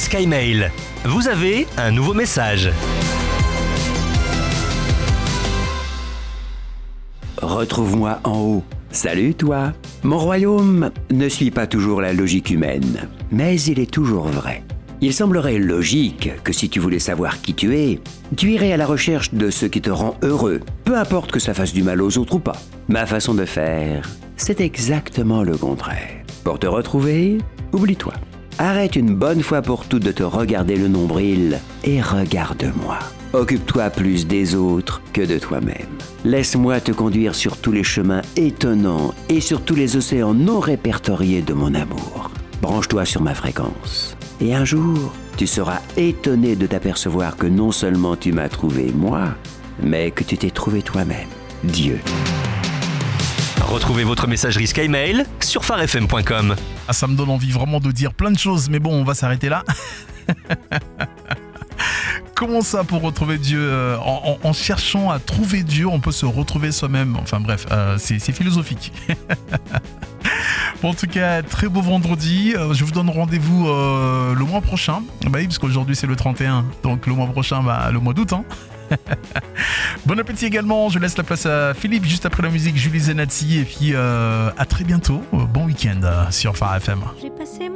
SkyMail. Vous avez un nouveau message. Retrouve-moi en haut. Salut toi. Mon royaume ne suit pas toujours la logique humaine, mais il est toujours vrai. Il semblerait logique que si tu voulais savoir qui tu es, tu irais à la recherche de ce qui te rend heureux, peu importe que ça fasse du mal aux autres ou pas. Ma façon de faire, c'est exactement le contraire. Pour te retrouver, oublie-toi. Arrête une bonne fois pour toutes de te regarder le nombril et regarde-moi. Occupe-toi plus des autres que de toi-même. Laisse-moi te conduire sur tous les chemins étonnants et sur tous les océans non répertoriés de mon amour. Branche-toi sur ma fréquence. Et un jour, tu seras étonné de t'apercevoir que non seulement tu m'as trouvé moi, mais que tu t'es trouvé toi-même, Dieu. Retrouvez votre messagerie SkyMail sur farfm.com. Ah, ça me donne envie vraiment de dire plein de choses, mais bon, on va s'arrêter là. Comment ça, pour retrouver Dieu en cherchant à trouver Dieu, on peut se retrouver soi-même. Enfin bref, c'est philosophique. Bon, en tout cas, très beau vendredi. Je vous donne rendez-vous le mois prochain. Bah oui, parce qu'aujourd'hui c'est le 31. Donc le mois prochain, le mois d'août. Bon appétit également. Je laisse la place à Philippe juste après la musique, Julie Zenati. Et puis à très bientôt. Bon week-end sur Phare FM. J'ai passé